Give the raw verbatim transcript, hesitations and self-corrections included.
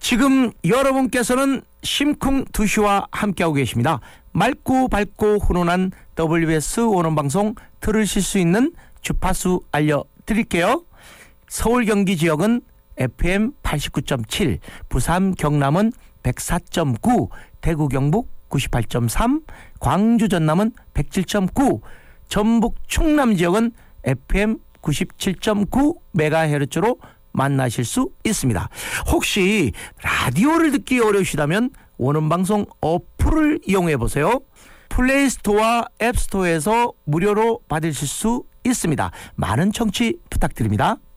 지금 여러분께서는 심쿵 두 시와 함께하고 계십니다. 맑고 밝고 훈훈한 더블유비에스 원어방송 들으실 수 있는 주파수 알려드릴게요. 서울 경기 지역은 에프엠 팔십구 점 칠, 부산 경남은 백사 점 구, 대구 경북 구십팔 점 삼, 광주 전남은 백칠 점 구, 전북 충남 지역은 에프엠 구십칠 점 구 메가헤르츠로 만나실 수 있습니다. 혹시 라디오를 듣기 어려우시다면 원음방송 어플을 이용해 보세요. 플레이스토어와 앱스토어에서 무료로 받으실 수 있습니다. 많은 청취 부탁드립니다.